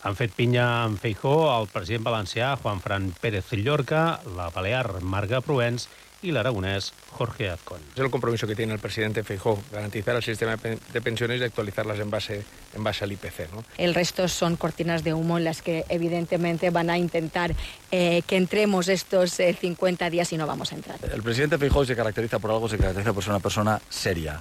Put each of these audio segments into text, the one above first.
Han fet pinya amb Feijóo el president valencià Juanfran Pérez Llorca, la balear Marga Proens y el aragonés Jorge Azcón. Es el compromiso que tiene el presidente Feijóo, garantizar el sistema de pensiones y actualizarlas en base al IPC, ¿no? El resto son cortinas de humo en las que evidentemente van a intentar que entremos estos 50 días y no vamos a entrar. El presidente Feijóo se caracteriza por algo, se caracteriza por ser una persona seria.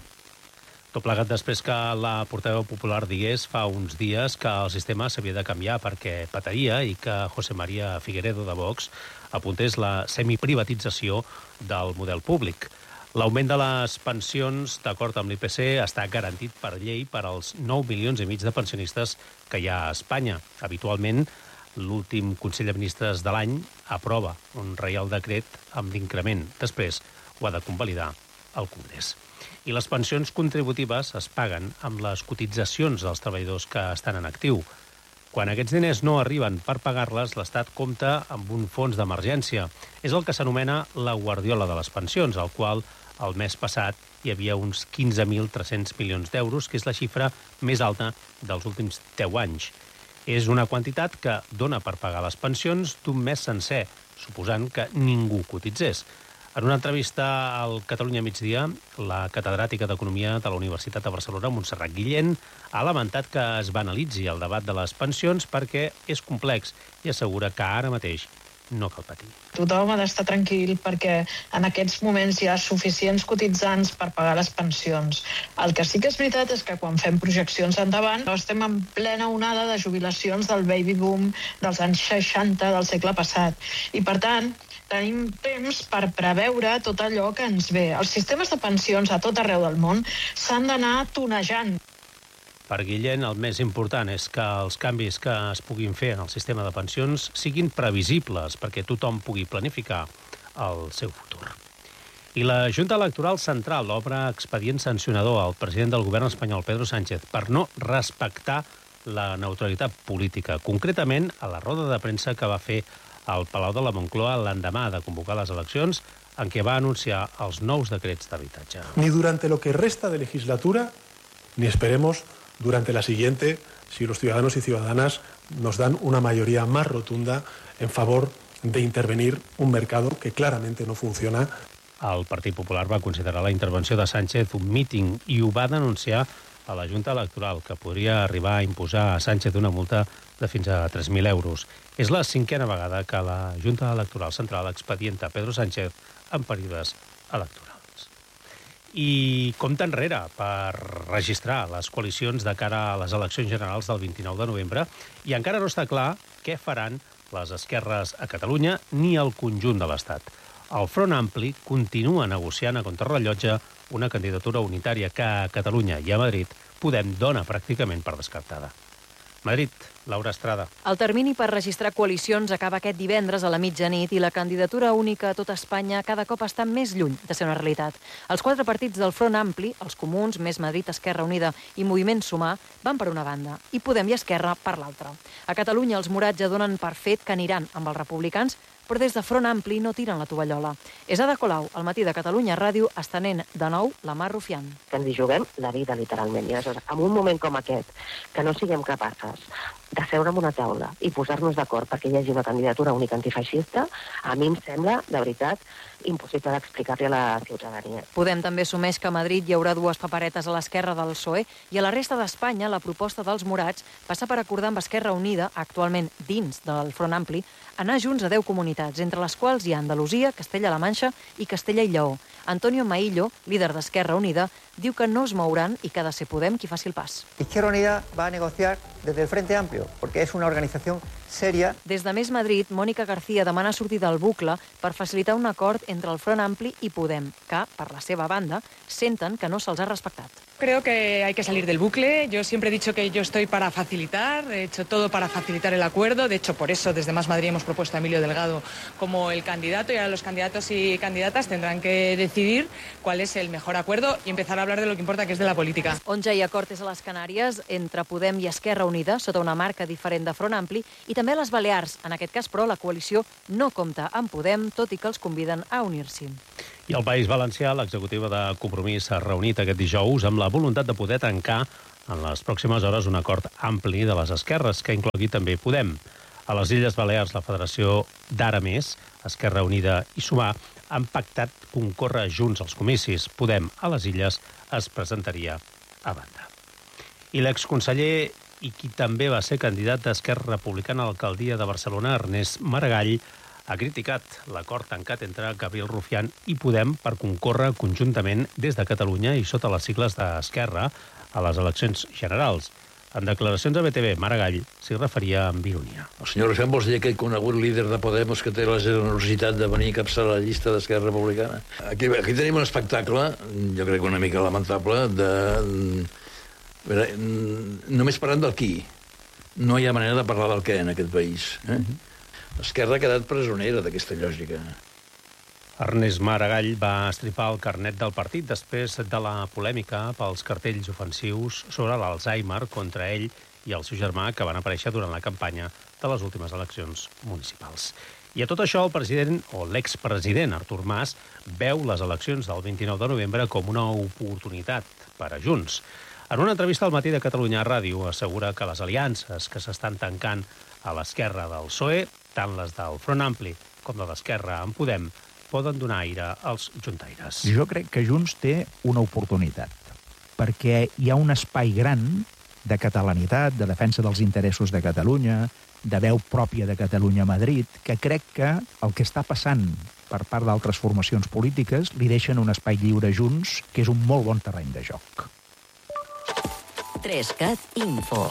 Tot plegat després que la portaveu popular digués fa uns dies que el sistema s'havia de canviar perquè petaria i que José María Figueredo de Vox apuntés la semiprivatització del model públic. L'augment de les pensions, d'acord amb l'IPC, està garantit per llei per als 9,5 milions de pensionistes que hi ha a Espanya. Habitualment, l'últim Consell de Ministres de l'any aprova un reial decret amb l'increment. Després ho ha de convalidar el Congrés. I les pensions contributives es paguen amb les cotitzacions dels treballadors que estan en actiu. Quan aquests diners no arriben per pagar-les, l'Estat compta amb un fons d'emergència. És el que s'anomena la guardiola de les pensions, al qual el mes passat hi havia uns 15.300 milions d'euros, que és la xifra més alta dels últims 10 anys. És una quantitat que dona per pagar les pensions d'un mes sencer, suposant que ningú cotitzés. En una entrevista al Catalunya Migdia, la catedràtica d'Economia de la Universitat de Barcelona, Montserrat Guillén, ha lamentat que es banalitzi el debat de les pensions perquè és complex i assegura que ara mateix no cal patir. Tothom ha d'estar tranquil perquè en aquests moments hi ha suficients cotitzants per pagar les pensions. El que sí que és veritat és que quan fem projeccions endavant estem en plena onada de jubilacions del baby boom dels anys 60 del segle passat. I per tant, tenim temps per preveure tot allò que ens ve. Els sistemes de pensions a tot arreu del món s'han d'anar tonejant. Per Guillén, el més important és que els canvis que es puguin fer en el sistema de pensions siguin previsibles perquè tothom pugui planificar el seu futur. I la Junta Electoral Central obre expedient sancionador al president del govern espanyol, Pedro Sánchez, per no respectar la neutralitat política. Concretament, a la roda de premsa que va fer al Palau de la Moncloa l'endemà de convocar les eleccions, en què va anunciar els nous decrets d'habitatge. Ni durante lo que resta de legislatura, ni esperemos durante la siguiente, si los ciudadanos y ciudadanas nos dan una mayoría más rotunda en favor de intervenir un mercado que claramente no funciona. El Partit Popular va considerar la intervenció de Sánchez un míting i ho va denunciar a la Junta Electoral, que podria arribar a imposar a Sánchez una multa de fins a 3.000 euros. És la 5a vegada que la Junta Electoral Central expedienta Pedro Sánchez en períodes electorals. I compta enrere per registrar les coalicions de cara a les eleccions generals del 29 de novembre i encara no està clar què faran les esquerres a Catalunya ni el conjunt de l'Estat. El Front Ampli continua negociant a contrarrellotge una candidatura unitària que a Catalunya i a Madrid Podem dona pràcticament per descartada. Madrid, Laura Estrada. El termini per registrar coalicions acaba aquest divendres a la mitjanit i la candidatura única a tot Espanya cada cop està més lluny de ser una realitat. Els 4 partits del Front Ampli, els Comuns, Més Madrid, Esquerra Unida i Moviment Sumar, van per una banda i Podem i Esquerra per l'altra. A Catalunya els morats ja donen per fet que aniran amb els republicans, però des de Front Ampli no tiren la tovallola. És Ada Colau, al Matí de Catalunya Ràdio, estenent de nou la mà rufiant. Que ens hi juguem la vida, literalment. I aleshores, en un moment com aquest, que no siguem capaces de seure en una taula i posar-nos d'acord perquè hi hagi una candidatura única antifeixista, a mi em sembla, de veritat, impossible d'explicar-li a la ciutadania. Podem també assumeix que a Madrid hi haurà 2 paperetes a l'esquerra del PSOE i a la resta d'Espanya la proposta dels morats passa per acordar amb Esquerra Unida, actualment dins del Front Ampli, anar junts a 10 comunitats, entre les quals hi ha Andalusia, Castella-La Manxa i Castella i Lleó. Antonio Maillo, líder d'Esquerra Unida, diu que no es mouran i que ha de ser Podem qui faci el pas. Izquierda Unida va a negociar desde el Frente Amplio, porque es una organización seria. Des de Més Madrid, Mònica García demana sortir del bucle per facilitar un acord entre el Front Ampli i Podem, que, per la seva banda, senten que no se'ls ha respectat. Creo que hay que salir del bucle. Yo siempre he dicho que yo estoy para facilitar, he hecho todo para facilitar el acuerdo. De hecho, por eso desde Más Madrid hemos propuesto a Emilio Delgado como el candidato y ahora los candidatos y candidatas tendrán que decidir cuál es el mejor acuerdo y empezar a hablar de lo que importa, que es de la política. On ja hi ha acord és a les Canàries entre Podem i Esquerra Unida, sota una marca diferent de Front Ampli, i també a les Balears. En aquest cas, però, la coalició no compta amb Podem, tot i que els conviden a unir-s'hi. I al País Valencià, l'executiva de Compromís s'ha reunit aquest dijous amb la voluntat de poder tancar en les pròximes hores un acord ampli de les esquerres que inclogui també Podem. A les Illes Balears, la Federació d'Ara Més, Esquerra Unida i Sumar han pactat concórrer junts als comicis. Podem a les Illes es presentaria a banda. I l'exconseller i qui també va ser candidat d'Esquerra Republicana a l'alcaldia de Barcelona, Ernest Maragall, ha criticat l'acord tancat entre Gabriel Rufián i Podem per concórrer conjuntament des de Catalunya i sota les sigles d'Esquerra a les eleccions generals. En declaracions a BTV, Maragall s'hi referia amb ironia. El senyor Rufián vols dir aquell conegut líder de Podemos que té la generositat de venir a capçar la llista d'Esquerra Republicana? Aquí tenim un espectacle, jo crec una mica lamentable, només parlant del qui. No hi ha manera de parlar del què en aquest país. Esquerra ha quedat presonera d'aquesta lògica. Ernest Maragall va estripar el carnet del partit després de la polèmica pels cartells ofensius sobre l'Alzheimer contra ell i el seu germà que van aparèixer durant la campanya de les últimes eleccions municipals. I a tot això, el president o l'expresident Artur Mas veu les eleccions del 29 de novembre com una oportunitat per a Junts. En una entrevista al Matí de Catalunya Ràdio assegura que les aliances que s'estan tancant a l'esquerra del PSOE, tant les del Front Ampli com de l'esquerra en Podem, poden donar aire als juntaires. Jo crec que Junts té una oportunitat, perquè hi ha un espai gran de catalanitat, de defensa dels interessos de Catalunya, de veu pròpia de Catalunya a Madrid, que crec que el que està passant per part d'altres formacions polítiques li deixen un espai lliure a Junts, que és un molt bon terreny de joc. 3CAT Info.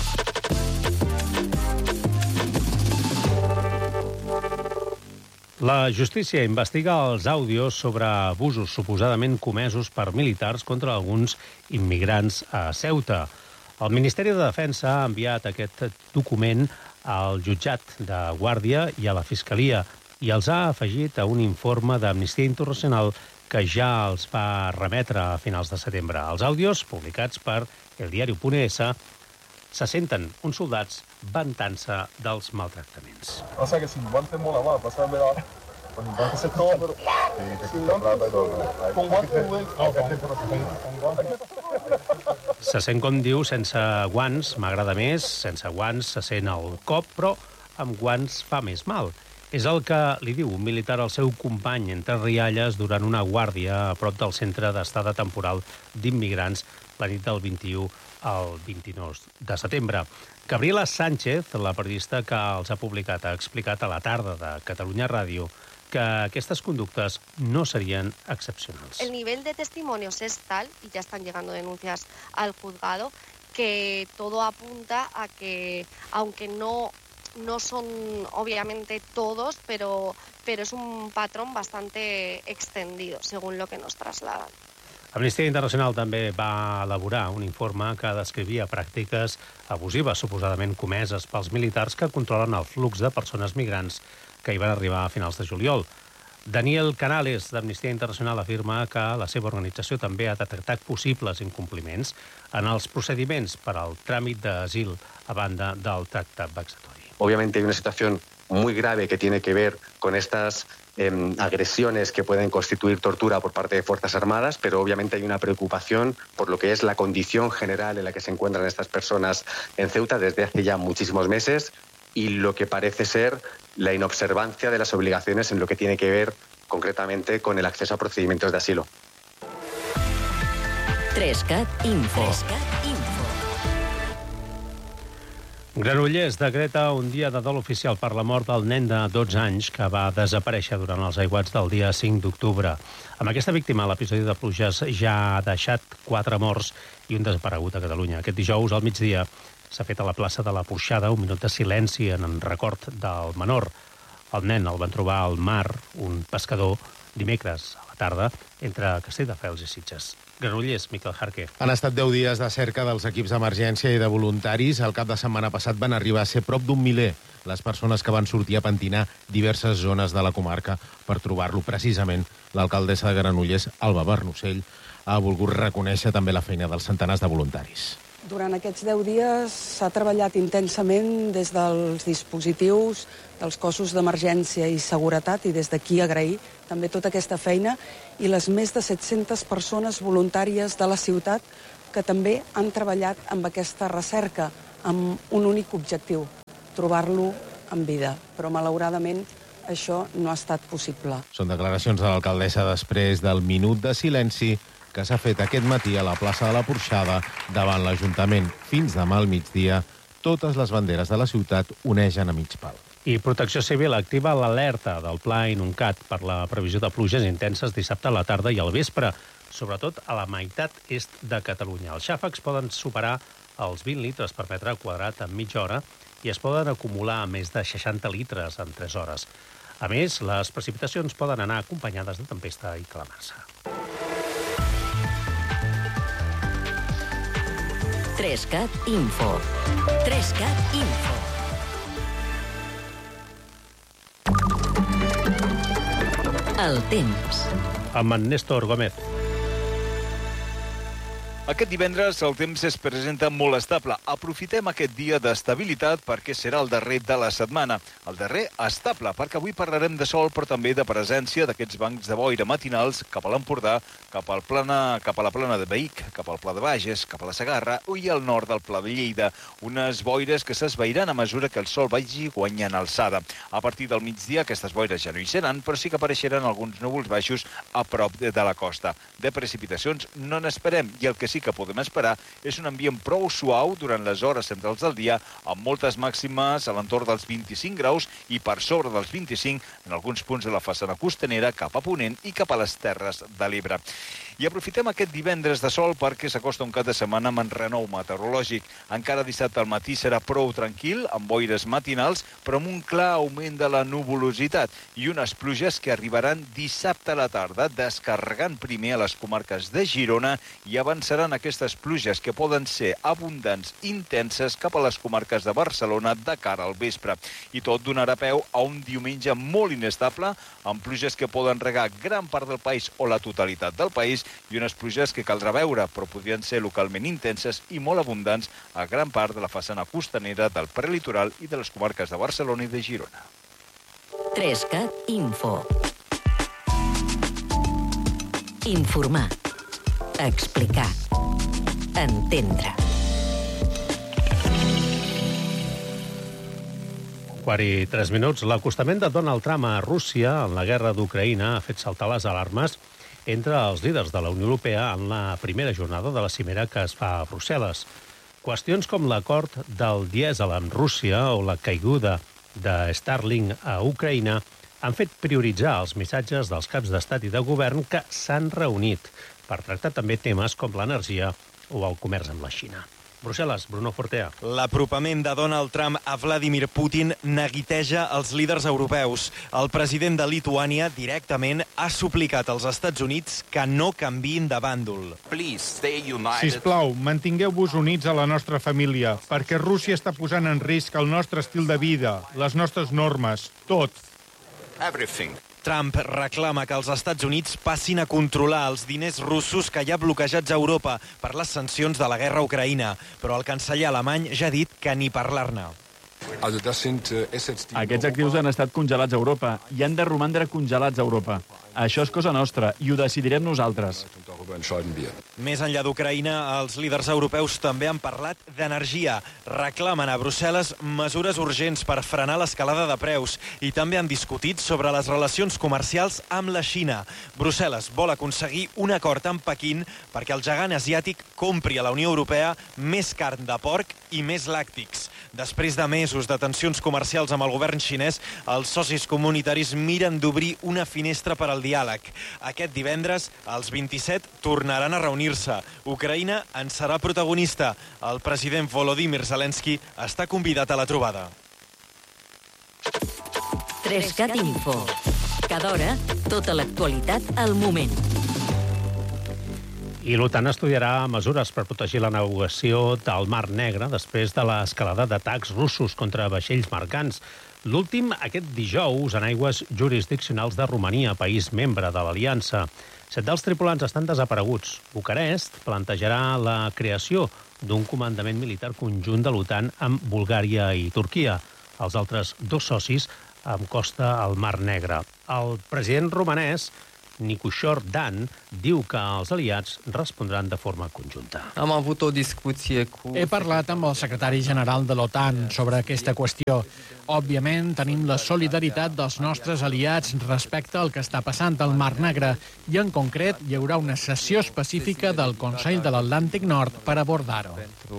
La justícia investiga els àudios sobre abusos suposadament comesos per militars contra alguns immigrants a Ceuta. El Ministeri de Defensa ha enviat aquest document al jutjat de Guàrdia i a la Fiscalia i els ha afegit a un informe d'Amnistia Internacional que ja els va remetre a finals de setembre. Els àudios, publicats per eldiario.es, se senten uns soldats vantant-se dels maltractaments. O sea que si van a mola más, vas a ver ahora. Pues van a hacer todo, pero... Con guantes, Se sent, com diu, sense guants m'agrada més, sense guants se sent el cop, però amb guants fa més mal. És el que li diu un militar al seu company entre rialles durant una guàrdia a prop del centre d'estada temporal d'immigrants la nit del 21 al 29 de setembre. Gabriela Sánchez, la periodista que els ha publicat, ha explicat a la tarda de Catalunya Ràdio que aquestes conductes no serien excepcionals. El nivel de testimonios es tal, y ya están llegando denuncias al juzgado, que todo apunta a que, aunque no son obviamente todos, pero es un patrón bastante extendido, según lo que nos trasladan. Amnistia Internacional també va elaborar un informe que descrivia pràctiques abusives suposadament comeses pels militars que controlen el flux de persones migrants que hi van arribar a finals de juliol. Daniel Canales, d'Amnistia Internacional, afirma que la seva organització també ha detectat possibles incompliments en els procediments per al tràmit d'asil a banda del tracte vexatori. Obviamente hay una situación muy grave que tiene que ver con estas agresiones que pueden constituir tortura por parte de Fuerzas Armadas, pero obviamente hay una preocupación por lo que es la condición general en la que se encuentran estas personas en Ceuta desde hace ya muchísimos meses y lo que parece ser la inobservancia de las obligaciones en lo que tiene que ver concretamente con el acceso a procedimientos de asilo. 3CAT Info. Granollers decreta un dia de dol oficial per la mort del nen de 12 anys que va desaparèixer durant els aiguats del dia 5 d'octubre. Amb aquesta víctima, l'episodi de pluges ja ha deixat 4 morts i un desaparegut a Catalunya. Aquest dijous, al migdia, s'ha fet a la plaça de la Porxada un minut de silenci en record del menor. El nen el van trobar al mar, un pescador, dimecres a la tarda, entre Castelldefels i Sitges. Granollers, Miquel Jarque. Han estat 10 dies de cerca dels equips d'emergència i de voluntaris. El cap de setmana passat van arribar a ser prop d'un miler les persones que van sortir a pentinar diverses zones de la comarca per trobar-lo. Precisament, l'alcaldessa de Granollers, Alba Bernocell, ha volgut reconèixer també la feina dels centenars de voluntaris. Durant aquests 10 dies s'ha treballat intensament des dels dispositius, dels cossos d'emergència i seguretat, i des d'aquí agrair també tota aquesta feina, i les més de 700 persones voluntàries de la ciutat que també han treballat amb aquesta recerca, amb un únic objectiu, trobar-lo en vida. Però, malauradament, això no ha estat possible. Són declaracions de l'alcaldessa després del minut de silenci que s'ha fet aquest matí a la plaça de la Porxada davant l'Ajuntament. Fins demà al migdia, totes les banderes de la ciutat onegen a mig pal. I Protecció Civil activa l'alerta del Pla Inuncat per la previsió de pluges intenses dissabte a la tarda i al vespre, sobretot a la meitat est de Catalunya. Els xàfecs poden superar els 20 litres per metre quadrat en mitja hora i es poden acumular més de 60 litres en 3 hores. A més, les precipitacions poden anar acompanyades de tempesta i calamarsa. 3CAT Info. 3CAT Info. El temps. Amb en Néstor Gómez. Aquest divendres el temps es presenta molt estable. Aprofitem aquest dia d'estabilitat perquè serà el darrer de la setmana. El darrer estable, perquè avui parlarem de sol, però també de presència d'aquests bancs de boira matinals cap a l'Empordà, cap a la plana de Vic, cap al Pla de Bages, cap a la Segarra i al nord del Pla de Lleida. Unes boires que s'esvairan a mesura que el sol vagi guanyant alçada. A partir del migdia aquestes boires ja no hi seran, però sí que apareixeran alguns núvols baixos a prop de la costa. De precipitacions no n'esperem i el que sí que podem esperar és un ambient prou suau durant les hores centrals del dia, amb moltes màximes a l'entorn dels 25 graus i per sobre dels 25 en alguns punts de la façana costanera cap a Ponent i cap a les Terres de l'Ebre. I aprofitem aquest divendres de sol perquè s'acosta un cap de setmana amb renou meteorològic. Encara dissabte al matí serà prou tranquil, amb boires matinals, però amb un clar augment de la nuvolositat i unes pluges que arribaran dissabte a la tarda, descarregant primer a les comarques de Girona i avançaran aquestes pluges que poden ser abundants, intenses, cap a les comarques de Barcelona de cara al vespre. I tot donarà peu a un diumenge molt inestable, amb pluges que poden regar gran part del país o la totalitat del país, i unes pluges que caldrà veure, però podrien ser localment intenses i molt abundants a gran part de la façana costanera del prelitoral i de les comarques de Barcelona i de Girona. 3CAT Info. Informar. Explicar. Entendre. 4:03. L'acostament de Donald Trump a Rússia en la guerra d'Ucraïna ha fet saltar les alarmes entre els líders de la Unió Europea en la primera jornada de la cimera que es fa a Brussel·les. Qüestions com l'acord del dièsel amb Rússia o la caiguda de Starlink a Ucraïna han fet prioritzar els missatges dels caps d'estat i de govern que s'han reunit per tractar també temes com l'energia o el comerç amb la Xina. Brussel·les, Bruno Fortea. L'apropament de Donald Trump a Vladimir Putin neguiteja els líders europeus. El president de Lituània directament ha suplicat als Estats Units que no canviïn de bàndol. Sisplau, mantingueu-vos units a la nostra família, perquè Rússia està posant en risc el nostre estil de vida, les nostres normes, tot. Trump reclama que els Estats Units passin a controlar els diners russos que hi ha bloquejats a Europa per les sancions de la guerra a Ucraïna, però el canceller alemany ja ha dit que ni parlar-ne. Aquests actius han estat congelats a Europa i han de romandre congelats a Europa. Això és cosa nostra i ho decidirem nosaltres. Més enllà d'Ucraïna, els líders europeus també han parlat d'energia. Reclamen a Brussel·les mesures urgents per frenar l'escalada de preus i també han discutit sobre les relacions comercials amb la Xina. Brussel·les vol aconseguir un acord amb Pequín perquè el gegant asiàtic compri a la Unió Europea més carn de porc i més làctics. Després de mesos de tensions comercials amb el govern xinès, els socis comunitaris miren d'obrir una finestra per al diàleg. Aquest divendres, els 27 tornaran a reunir-se. Ucraïna en serà protagonista. El president Volodymyr Zelensky està convidat a la trobada. 3CAT Info. Cada hora, tota l'actualitat al moment. I l'OTAN estudiarà mesures per protegir la navegació del Mar Negre després de l'escalada d'atacs russos contra vaixells mercants. L'últim aquest dijous en aigües jurisdiccionals de Romania, país membre de l'Aliança. 7 dels tripulants estan desapareguts. Bucarest plantejarà la creació d'un comandament militar conjunt de l'OTAN amb Bulgària i Turquia. Els altres 2 socis amb costa al Mar Negre. El president romanès Nikushor Dan diu que els aliats respondran de forma conjunta. He parlat amb el secretari general de l'OTAN sobre aquesta qüestió. Òbviament, tenim la solidaritat dels nostres aliats respecte al que està passant al Mar Negre i, en concret, hi haurà una sessió específica del Consell de l'Atlàntic Nord per abordar-ho.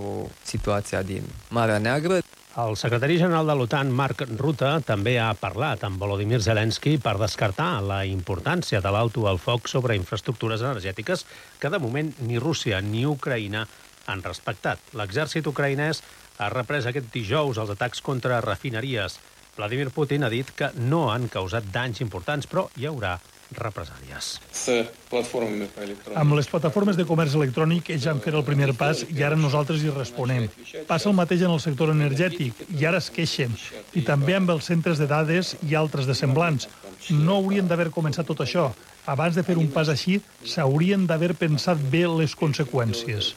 El secretari general de l'OTAN, Mark Rutte, també ha parlat amb Volodymyr Zelensky per descartar la importància de l'alto al foc sobre infraestructures energètiques que, de moment, ni Rússia ni Ucraïna han respectat. L'exèrcit ucraïnès ha reprès aquest dijous els atacs contra refineries. Vladimir Putin ha dit que no han causat danys importants, però hi haurà represàlies. Amb les plataformes de comerç electrònic ells han fet el primer pas i ara nosaltres hi responem. Passa el mateix en el sector energètic i ara es queixen. I també amb els centres de dades i altres de semblants. No haurien d'haver començat tot això. Abans de fer un pas així, s'haurien d'haver pensat bé les conseqüències.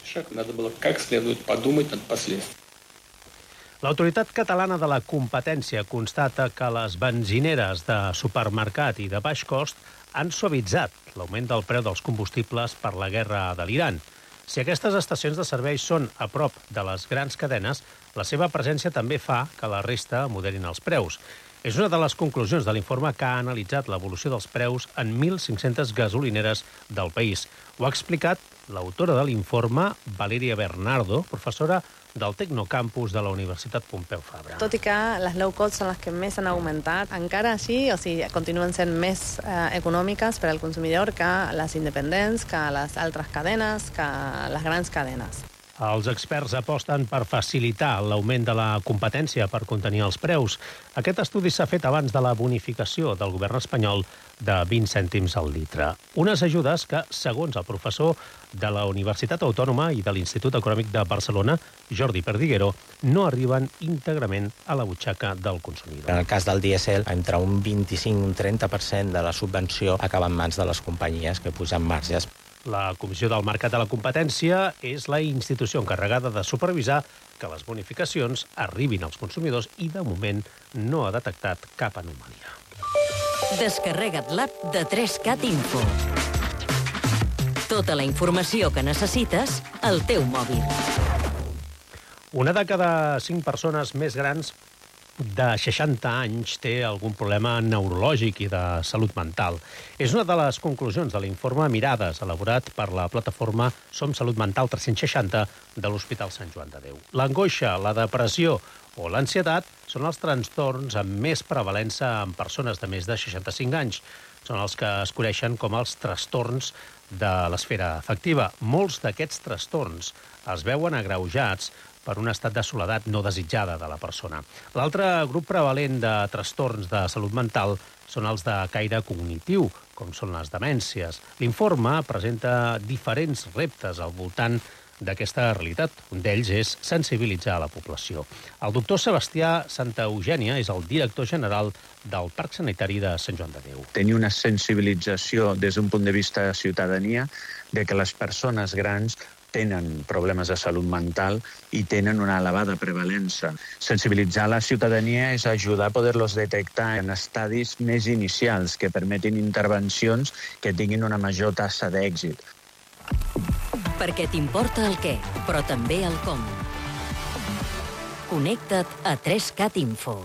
L'Autoritat Catalana de la Competència constata que les benzineres de supermercat i de baix cost han suavitzat l'augment del preu dels combustibles per la guerra de l'Iran. Si aquestes estacions de servei són a prop de les grans cadenes, la seva presència també fa que la resta moderin els preus. És una de les conclusions de l'informe que ha analitzat l'evolució dels preus en 1.500 gasolineres del país. Ho ha explicat l'autora de l'informe, Valeria Bernardo, professora del Tecnocampus de la Universitat Pompeu Fabra. Tot i que les low cost són les que més han augmentat, encara així, continuen sent més econòmiques per al consumidor que les independents, que les altres cadenes, que les grans cadenes. Els experts aposten per facilitar l'augment de la competència per contenir els preus. Aquest estudi s'ha fet abans de la bonificació del govern espanyol de 20 cèntims al litre. Unes ajudes que, segons el professor de la Universitat Autònoma i de l'Institut Econòmic de Barcelona, Jordi Perdiguero, no arriben íntegrament a la butxaca del consumidor. En el cas del dièsel, entre un 25 i un 30% de la subvenció acaba en mans de les companyies que pugen marges. La Comissió del Mercat de la Competència és la institució encarregada de supervisar que les bonificacions arribin als consumidors i, de moment, no ha detectat cap anomalia. Descarrega't l'app de 3Cat Info. Tota la informació que necessites al teu mòbil. Una de cada 5 persones més grans de 60 anys té algun problema neurològic i de salut mental. És una de les conclusions de l'informe Mirades, elaborat per la plataforma Som Salut Mental 360 de l'Hospital Sant Joan de Déu. L'angoixa, la depressió o l'ansietat són els trastorns amb més prevalença en persones de més de 65 anys. Són els que es coneixen com els trastorns de l'esfera afectiva. Molts d'aquests trastorns es veuen agreujats per un estat de soledat no desitjada de la persona. L'altre grup prevalent de trastorns de salut mental són els de caire cognitiu, com són les demències. L'informe presenta diferents reptes al voltant d'aquesta realitat. Un d'ells és sensibilitzar la població. El doctor Sebastià Santa Eugènia és el director general del Parc Sanitari de Sant Joan de Déu. Tenir una sensibilització des d'un punt de vista de ciutadania de que les persones grans tenen problemes de salut mental i tenen una elevada prevalença. Sensibilitzar la ciutadania és ajudar a poder-los detectar en estadis més inicials que permetin intervencions que tinguin una major tassa d'èxit. Perquè t'importa el què, però també el com. Connecta't a 3Cat Info.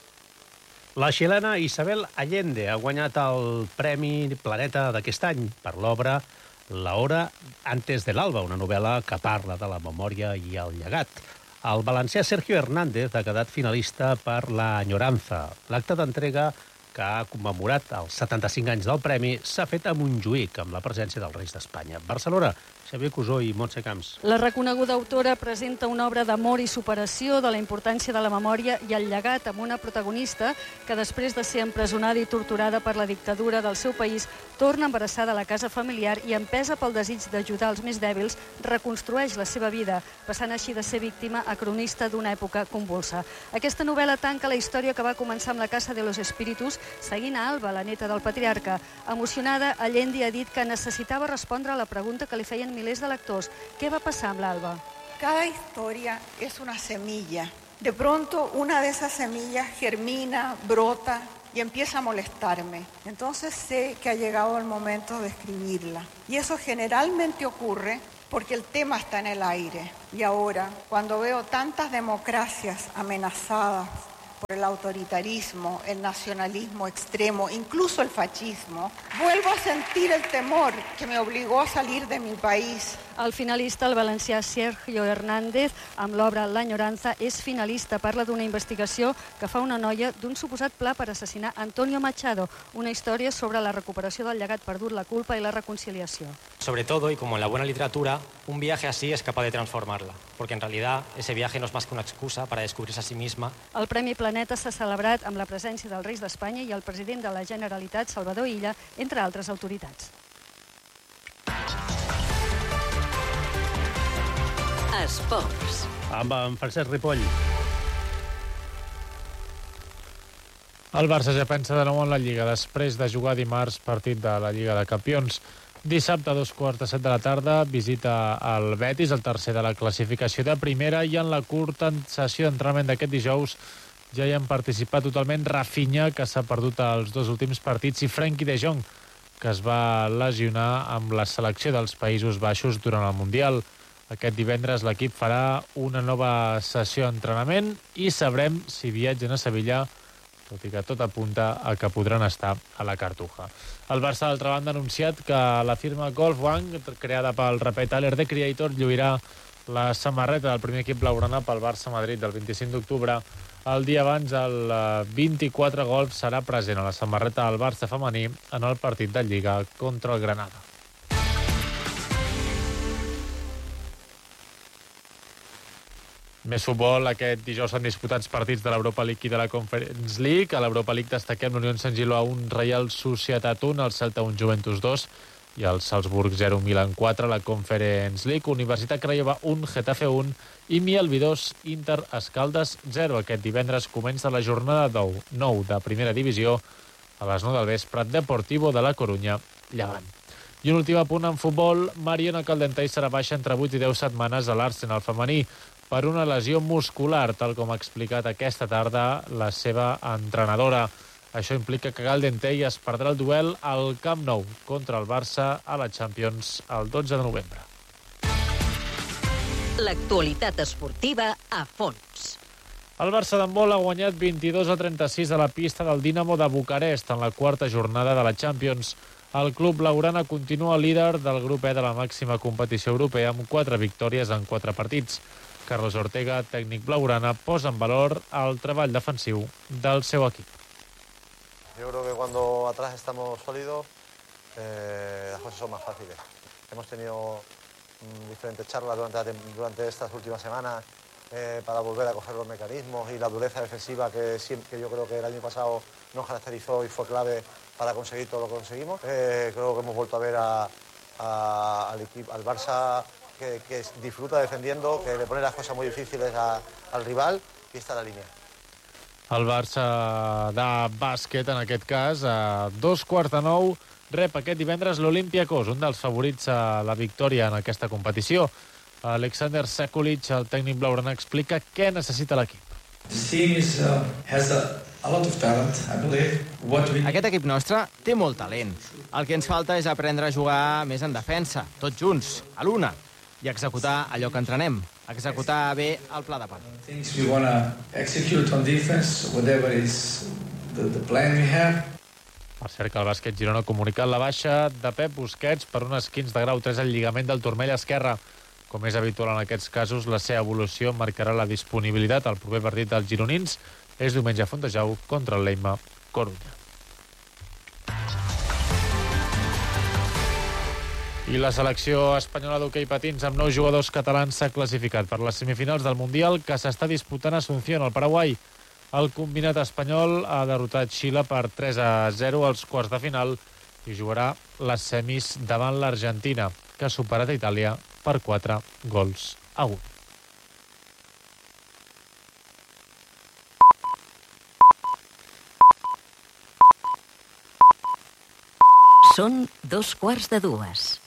La xilena Isabel Allende ha guanyat el Premi Planeta d'aquest any per l'obra La hora antes del alba, una novel·la que parla de la memòria i el llegat. El valencià Sergio Hernández ha quedat finalista per La Añoranza. L'acte d'entrega, que ha commemorat els 75 anys del premi, s'ha fet a Montjuïc, amb la presència dels Reis d'Espanya. Barcelona, Xavier Cusó i Montse Camps. La reconeguda autora presenta una obra d'amor i superació de la importància de la memòria i el llegat amb una protagonista que, després de ser empresonada i torturada per la dictadura del seu país, torna embarassada a la casa familiar i, empesa pel desig d'ajudar els més dèbils, reconstrueix la seva vida, passant així de ser víctima a cronista d'una època convulsa. Aquesta novel·la tanca la història que va començar amb la Casa de los Espíritus, seguint a Alba, la neta del patriarca. Emocionada, Allende ha dit que necessitava respondre a la pregunta que li feien milers de lectors. ¿Qué va a pasar amb l'Alba? Cada historia es una semilla. De pronto una de esas semillas germina, brota, y empieza a molestarme. Entonces sé que ha llegado el momento de escribirla. Y eso generalmente ocurre porque el tema está en el aire. Y ahora, cuando veo tantas democracias amenazadas por el autoritarismo, el nacionalismo extremo, incluso el fascismo, vuelvo a sentir el temor que me obligó a salir de mi país. El finalista, el valencià Sergio Hernández, amb l'obra L'Enyoranza, és finalista. Parla d'una investigació que fa una noia d'un suposat pla per assassinar Antonio Machado, una història sobre la recuperació del llegat perdut, la culpa i la reconciliació. Sobre todo, y como en la buena literatura, un viaje así es capaz de transformarla, porque en realidad ese viaje no es más que una excusa para descubrirse a sí misma. El Premi Planeta s'ha celebrat amb la presència dels Reis d'Espanya i el president de la Generalitat, Salvador Illa, entre altres autoritats. Esports. Amb en Francesc Ripoll. El Barça ja pensa de nou en la Lliga, després de jugar dimarts partit de la Lliga de Campions. Dissabte, a 2:45 de la tarda, visita el Betis, el tercer de la classificació de primera, i en la curta sessió d'entrenament d'aquest dijous ja hi han participat totalment Rafinha, que s'ha perdut els dos últims partits, i Frenkie de Jong, que es va lesionar amb la selecció dels Països Baixos durant el Mundial. Aquest divendres l'equip farà una nova sessió d'entrenament i sabrem si viatgen a Sevilla, tot i que tot apunta a que podran estar a la Cartuja. El Barça, d'altra banda, ha anunciat que la firma Golf One, creada pel raper Tyler, The Creator, lluirà la samarreta del primer equip blaugrana pel Barça Madrid del 25 d'octubre. El dia abans, el 24 Golf serà present a la samarreta del Barça femení en el partit de Lliga contra el Granada. Més futbol. Aquest dijous s'han disputats partits de l'Europa League i de la Conference League. A l'Europa League destaquem l'Unió Saint-Gilloa 1, Real Societat 1, el Celta 1, Juventus 2 i el Salzburg 0, Milan 4. La Conference League, Universitat Craiova 1, Getafe 1 i Mielvi 2, Inter Escaldes 0. Aquest divendres comença la jornada 9 de Primera Divisió a les 9 del vespre, Deportivo de la Corunya, Llevant. I un últim apunt en futbol. Mariona Caldentey serà baixa entre 8 i 10 setmanes a l'Arsenal femení per una lesió muscular, tal com ha explicat aquesta tarda la seva entrenadora. Això implica que Caldentey es perdrà el duel al Camp Nou contra el Barça a la Champions el 12 de novembre. L'actualitat esportiva a fons. El Barça d'handbol ha guanyat 22-36 a la pista del Dinamo de Bucarest en la quarta jornada de la Champions. El club blaugrana continua líder del grup E de la màxima competició europea amb 4 victòries en 4 partits. Carlos Ortega, tècnic blaugrana, posa en valor el treball defensiu del seu equip. Yo creo que cuando atrás estamos sólidos, las cosas son más fáciles. Hemos tenido diferentes charlas durante estas últimas semanas para volver a coger los mecanismos y la dureza defensiva que yo creo que el año pasado nos caracterizó y fue clave para conseguir todo lo que conseguimos. Creo que hemos vuelto a ver al equipo, al Barça que disfruta defendiendo, que le pone las cosas muy difíciles al rival i està a la línia. El Barça de bàsquet, en aquest cas, a 8:45, rep aquest divendres l'Olympiakos, un dels favorits a la victòria en aquesta competició. Alexander Sekulic, el tècnic blaugrana, explica què necessita l'equip. Aquest equip nostre té molt talent. El que ens falta és aprendre a jugar més en defensa, tots junts, a l'una, i executar allò que entrenem, executar bé el pla de part. Per cert que el bàsquet Girona ha comunicat la baixa de Pep Busquets per un esquinç de grau 3 al lligament del turmell esquerre. Com és habitual en aquests casos, la seva evolució marcarà la disponibilitat al proper partit dels gironins. És diumenge a Fontejau contra el Leima Corunya. I la selecció espanyola d'hoquei patins amb 9 jugadors catalans s'ha classificat per les semifinals del Mundial que s'està disputant a Asunción, al Paraguai. El combinat espanyol ha derrotat Xile per 3-0 als quarts de final i jugarà les semis davant l'Argentina, que ha superat a Itàlia per 4-1. Són 2:15.